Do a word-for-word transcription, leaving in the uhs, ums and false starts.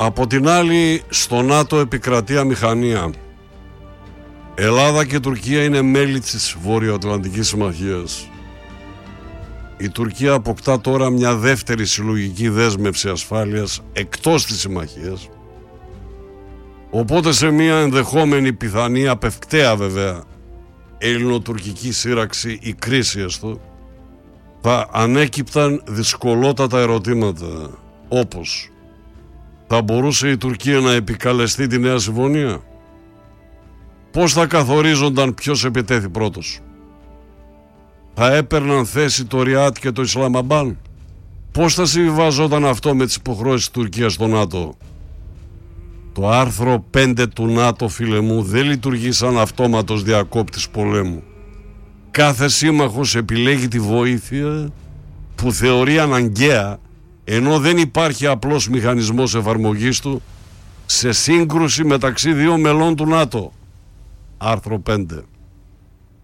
Από την άλλη, στο ΝΑΤΟ επικρατεί αμηχανία. Ελλάδα και Τουρκία είναι μέλη της Βορειοατλαντικής Συμμαχίας. Η Τουρκία αποκτά τώρα μια δεύτερη συλλογική δέσμευση ασφάλειας εκτός της συμμαχίας. Οπότε σε μια ενδεχόμενη πιθανή, απευκταία βέβαια, ελληνοτουρκική σύραξη ή κρίση έστω, θα ανέκυπταν δυσκολότατα ερωτήματα, όπως θα μπορούσε η Τουρκία να επικαλεστεί τη νέα συμφωνία? Πώς θα καθορίζονταν ποιος επιτέθη πρώτος? Θα έπαιρναν θέση το Ριάτ και το Ισλαμαμπάν? Πώς θα συμβιβαζόταν αυτό με τις υποχρεώσεις της Τουρκίας στο ΝΑΤΟ? Το άρθρο πέντε του ΝΑΤΟ, φίλε μου, δεν λειτουργεί σαν αυτόματος διακόπτης πολέμου. Κάθε σύμμαχος επιλέγει τη βοήθεια που θεωρεί αναγκαία, ενώ δεν υπάρχει απλός μηχανισμός εφαρμογής του σε σύγκρουση μεταξύ δύο μελών του ΝΑΤΟ. Άρθρο πέντε.